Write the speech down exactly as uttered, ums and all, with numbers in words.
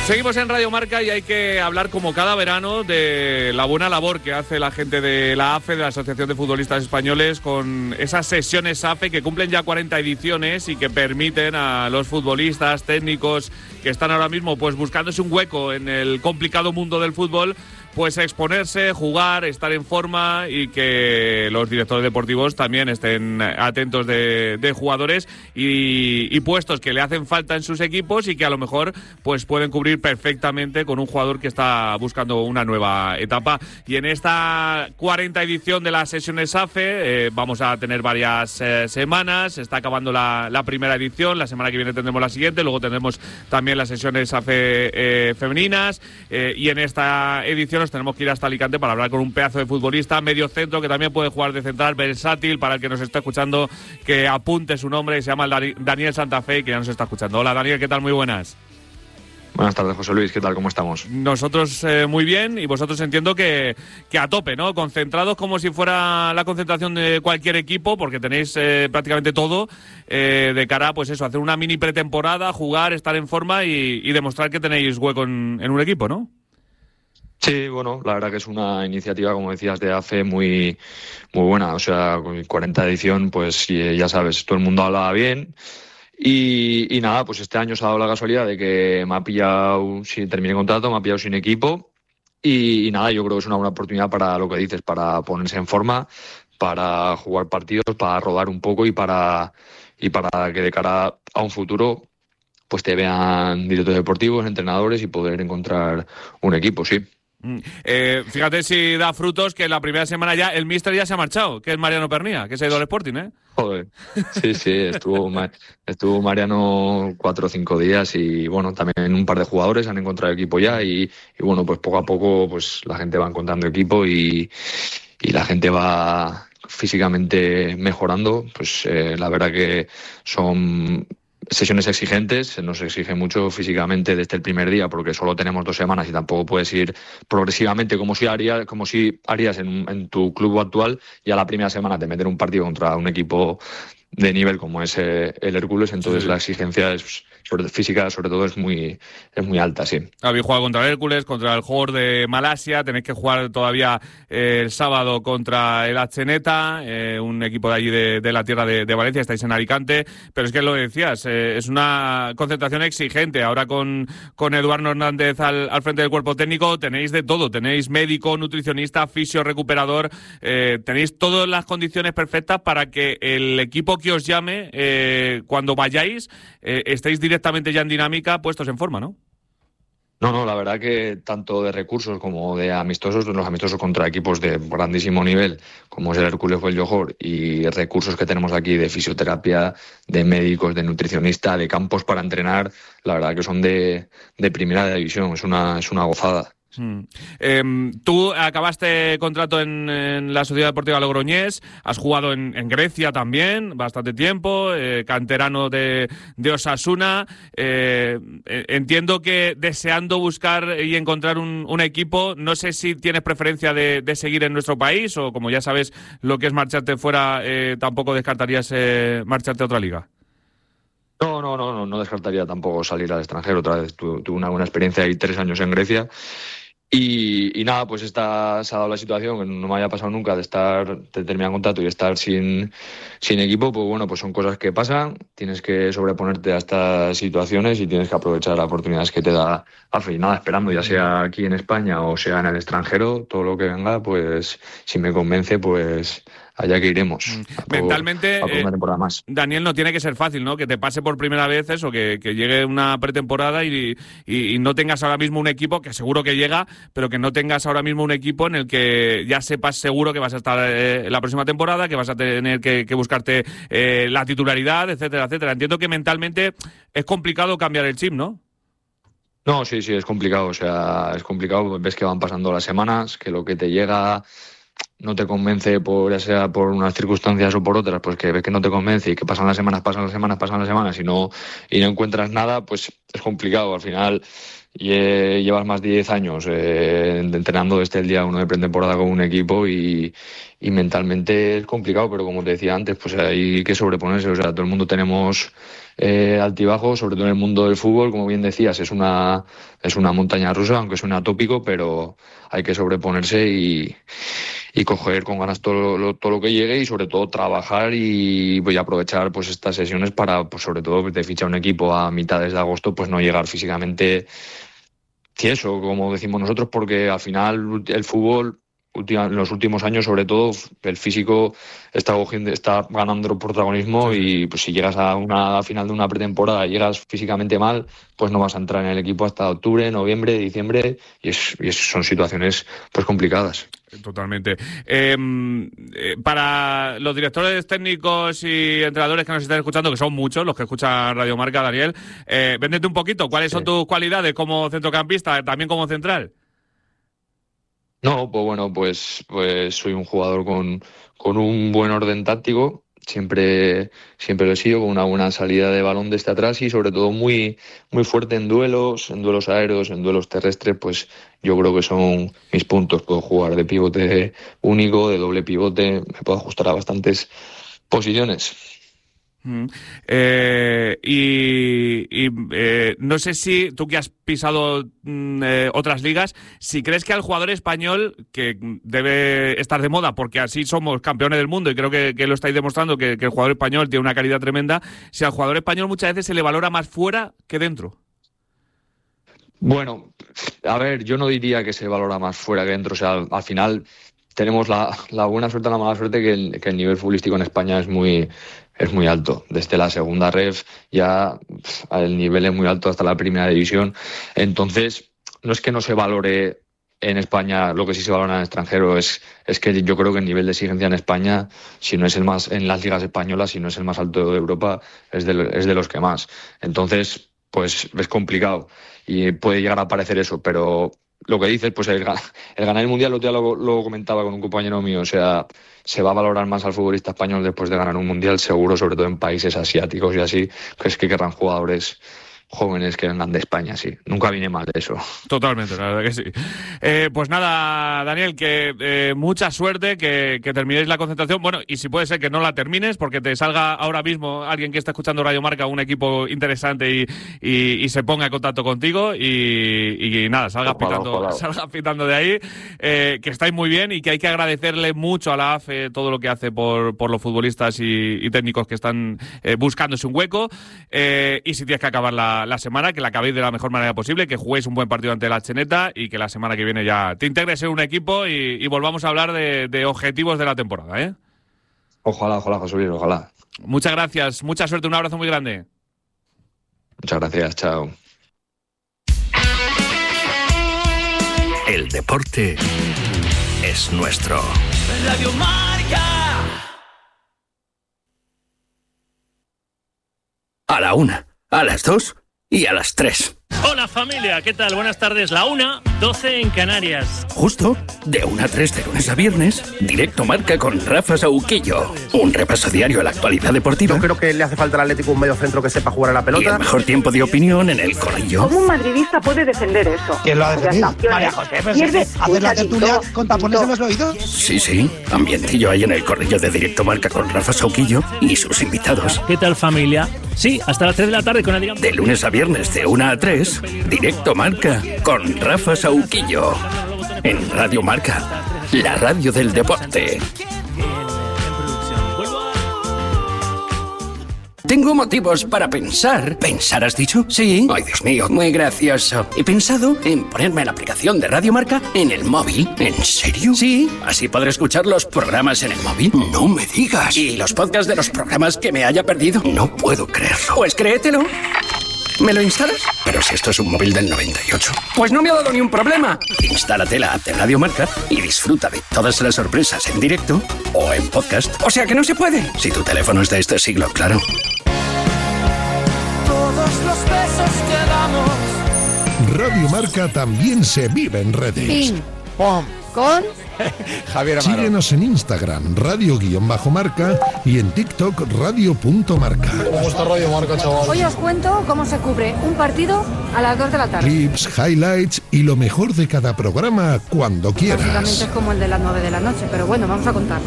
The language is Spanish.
Seguimos en Radio Marca y hay que hablar, como cada verano, de la buena labor que hace la gente de la A F E, de la Asociación de Futbolistas Españoles, con esas sesiones A F E que cumplen ya cuarenta ediciones y que permiten a los futbolistas, técnicos que están ahora mismo pues buscándose un hueco en el complicado mundo del fútbol, pues exponerse, jugar, estar en forma y que los directores deportivos también estén atentos de, de jugadores y, y puestos que le hacen falta en sus equipos y que a lo mejor pues pueden cubrir perfectamente con un jugador que está buscando una nueva etapa. Y en esta cuarenta edición de las sesiones A F E eh, vamos a tener varias eh, semanas. Está acabando la, la primera edición, la semana que viene tendremos la siguiente, luego tendremos también las sesiones A F E eh, femeninas eh, y en esta edición tenemos que ir hasta Alicante para hablar con un pedazo de futbolista, medio centro, que también puede jugar de central, versátil, para el que nos está escuchando, que apunte su nombre, que se llama Daniel Santa Fe, y que ya nos está escuchando. Hola Daniel, ¿qué tal? Muy buenas. Buenas tardes, José Luis, ¿qué tal? ¿Cómo estamos? Nosotros eh, muy bien, y vosotros entiendo que, que a tope, ¿no? Concentrados como si fuera la concentración de cualquier equipo, porque tenéis eh, prácticamente todo eh, de cara, pues eso, hacer una mini pretemporada, jugar, estar en forma y, y demostrar que tenéis hueco en, en un equipo, ¿no? Sí, bueno, la verdad que es una iniciativa, como decías, de A F E muy, muy buena. O sea, con cuarenta edición, pues ya sabes, todo el mundo hablaba bien. Y, y nada, pues este año se ha dado la casualidad de que me ha pillado, si terminé contrato, me ha pillado sin equipo. Y, y nada, yo creo que es una buena oportunidad para lo que dices, para ponerse en forma, para jugar partidos, para rodar un poco y para, y para que de cara a un futuro pues te vean directores deportivos, entrenadores y poder encontrar un equipo, sí. Eh, fíjate si da frutos que la primera semana ya el míster ya se ha marchado, que es Mariano Pernía, que se ha ido al Sporting, ¿eh? Joder, sí, sí, estuvo, estuvo Mariano cuatro o cinco días y bueno, también un par de jugadores han encontrado equipo ya y, y bueno, pues poco a poco pues la gente va encontrando equipo y, y la gente va físicamente mejorando, pues eh, la verdad que son sesiones exigentes, se nos exige mucho físicamente desde el primer día porque solo tenemos dos semanas y tampoco puedes ir progresivamente como si harías, como si harías en, en tu club actual y a la primera semana te meter un partido contra un equipo de nivel como es eh, el Hércules, entonces sí. La exigencia es, sobre, física sobre todo es muy es muy alta, sí. Habéis jugado contra el Hércules, contra el Johor de Malasia, tenéis que jugar todavía eh, el sábado contra el Atzeneta, eh, un equipo de allí de, de la tierra de, de Valencia, estáis en Alicante, pero es que lo decías, eh, es una concentración exigente, ahora con, con Eduardo Hernández al, al frente del cuerpo técnico tenéis de todo, tenéis médico, nutricionista, fisio, recuperador, eh, tenéis todas las condiciones perfectas para que el equipo que os llame eh, cuando vayáis eh, estéis directamente ya en dinámica, puestos en forma, ¿no? No, no, la verdad que tanto de recursos como de amistosos, los amistosos contra equipos de grandísimo nivel, como es el Hércules o el Johor, y recursos que tenemos aquí de fisioterapia, de médicos, de nutricionista, de campos para entrenar, la verdad que son de, de primera división, es una, es una gozada. Hmm. Eh, tú acabaste contrato en, en la Sociedad Deportiva Logroñés, has jugado en, en Grecia también bastante tiempo, eh, canterano de, de Osasuna. Eh, entiendo que deseando buscar y encontrar un, un equipo, no sé si tienes preferencia de, de seguir en nuestro país o, como ya sabes lo que es marcharte fuera, eh, tampoco descartarías eh, marcharte a otra liga. No, no, no, no, no descartaría tampoco salir al extranjero otra vez. Tuve, tuve una buena experiencia ahí, tres años en Grecia. Y, y nada, pues esta, se ha dado la situación que no me haya pasado nunca de estar, de terminar contrato y estar sin, sin equipo, pues bueno, pues son cosas que pasan, tienes que sobreponerte a estas situaciones y tienes que aprovechar las oportunidades que te da A F E. Y nada, esperando, ya sea aquí en España o sea en el extranjero, todo lo que venga, pues si me convence, pues allá que iremos. A Mentalmente, por, a por una temporada más. Eh, Daniel, no tiene que ser fácil, ¿no? Que te pase por primera vez eso, que, que llegue una pretemporada y, y, y no tengas ahora mismo un equipo, que seguro que llega, pero que no tengas ahora mismo un equipo en el que ya sepas seguro que vas a estar eh, la próxima temporada, que vas a tener que, que buscarte eh, la titularidad, etcétera, etcétera. Entiendo que mentalmente es complicado cambiar el chip, ¿no? No, sí, sí, es complicado. O sea, es complicado. Ves que van pasando las semanas, que lo que te llega no te convence, por ya sea por unas circunstancias o por otras, pues que ves que no te convence y que pasan las semanas, pasan las semanas, pasan las semanas y no, y no encuentras nada, pues es complicado. Al final eh, llevas más de diez años eh, entrenando desde el día uno de pretemporada con un equipo y, y mentalmente es complicado, pero como te decía antes, pues hay que sobreponerse. O sea, todo el mundo tenemos eh, altibajos, sobre todo en el mundo del fútbol, como bien decías, es una, es una montaña rusa, aunque suena tópico, pero hay que sobreponerse y, y coger con ganas todo lo, todo lo que llegue y sobre todo trabajar y voy a aprovechar pues estas sesiones para, pues sobre todo, de fichar un equipo a mitades de agosto, pues no llegar físicamente tieso, como decimos nosotros, porque al final el fútbol, en los últimos años sobre todo, el físico está cogiendo, está ganando protagonismo y pues si llegas a una a final de una pretemporada y llegas físicamente mal, pues no vas a entrar en el equipo hasta octubre, noviembre, diciembre y, es, y es, son situaciones pues complicadas. Totalmente. Eh, eh, para los directores técnicos y entrenadores que nos están escuchando, que son muchos los que escuchan Radio Marca, Daniel, eh, véndete un poquito. ¿Cuáles sí. son tus cualidades como centrocampista, también como central? No, pues bueno, pues, pues soy un jugador con, con un buen orden táctico. Siempre, siempre lo he sido, con una buena salida de balón desde atrás y sobre todo muy, muy fuerte en duelos, en duelos aéreos, en duelos terrestres, pues yo creo que son mis puntos. Puedo jugar de pivote único, de doble pivote, me puedo ajustar a bastantes posiciones. Mm. Eh, y y eh, no sé si tú que has pisado mm, eh, otras ligas, si crees que al jugador español, que debe estar de moda porque así somos campeones del mundo y creo que, que lo estáis demostrando, que, que el jugador español tiene una calidad tremenda, si al jugador español muchas veces se le valora más fuera que dentro. Bueno, a ver, yo no diría que se valora más fuera que dentro, o sea, al, al final tenemos la, la buena suerte o la mala suerte que el, que el nivel futbolístico en España es muy es muy alto. Desde la segunda ref ya el nivel es muy alto hasta la primera división. Entonces, no es que no se valore en España, lo que sí se valora en el extranjero es, es que yo creo que el nivel de exigencia en España, si no es el más, en las ligas españolas, si no es el más alto de Europa, es de, es de los que más. Entonces, pues es complicado y puede llegar a parecer eso, pero lo que dices, pues el, el ganar el Mundial, lo, lo, lo comentaba con un compañero mío, o sea, se va a valorar más al futbolista español después de ganar un Mundial, seguro, sobre todo en países asiáticos y así, que es que querrán jugadores jóvenes que vengan de España, sí. Nunca viene mal eso. Totalmente, la verdad que sí. Eh, pues nada, Daniel, que eh, mucha suerte, que, que terminéis la concentración. Bueno, y si puede ser que no la termines, porque te salga ahora mismo alguien que está escuchando Radio Marca, un equipo interesante y, y, y se ponga en contacto contigo y, y nada, salgas ojalá, pitando, ojalá. salgas pitando de ahí, eh, que estáis muy bien y que hay que agradecerle mucho a la A F E todo lo que hace por, por los futbolistas y, y técnicos que están eh, buscándose un hueco. Eh, y si tienes que acabar la la semana, que la acabéis de la mejor manera posible, que juguéis un buen partido ante la Cheneta y que la semana que viene ya te integres en un equipo y, y volvamos a hablar de, de objetivos de la temporada, ¿eh? Ojalá, ojalá, José Luis, ojalá. Muchas gracias, mucha suerte, un abrazo muy grande. Muchas gracias, chao. El deporte es nuestro. Radio Marca. A la una. A las dos y a las tres. Hola familia, ¿qué tal? Buenas tardes. La una, doce en Canarias. Justo de una a tres de lunes a viernes, Directo Marca con Rafa Sauquillo. Un repaso diario a la actualidad deportiva. Yo creo que le hace falta al Atlético un medio centro que sepa jugar a la pelota. Y el mejor tiempo de opinión en el corrillo. ¿Cómo un madridista puede defender eso? ¿Quién lo ha defendido? María José, pero si hacer la tertulia con tapones en los oídos. Sí, sí, ambientillo ahí en el corrillo de Directo Marca con Rafa Sauquillo y sus invitados. ¿Qué tal familia? Sí, hasta las tres de la tarde con Adrián. De lunes a viernes de una a tres, Directo Marca con Rafa Sauquillo. En Radio Marca, la radio del deporte. Tengo motivos para pensar. ¿Pensar has dicho? Sí. Ay, Dios mío, muy gracioso. He pensado en ponerme la aplicación de Radio Marca en el móvil. ¿En serio? Sí. Así podré escuchar los programas en el móvil. No me digas. Y los podcasts de los programas que me haya perdido. No puedo creerlo. Pues créetelo. ¿Me lo instalas? Pero si esto es un móvil del noventa y ocho. Pues no me ha dado ni un problema. Instálate la app de Radio Marca y disfruta de todas las sorpresas en directo o en podcast. O sea que no se puede. Si tu teléfono es de este siglo, claro. Todos los besos que damos. Radio Marca también se vive en redes. Ping, pom, con Javier Amaro. Síguenos en Instagram, radio-marca y en TikTok, radio.marca. ¿Cómo está Radio Marca, chaval? Hoy os cuento cómo se cubre un partido a las dos de la tarde. Clips, highlights y lo mejor de cada programa cuando quieras. Básicamente es como el de las nueve de la noche, pero bueno, vamos a contar.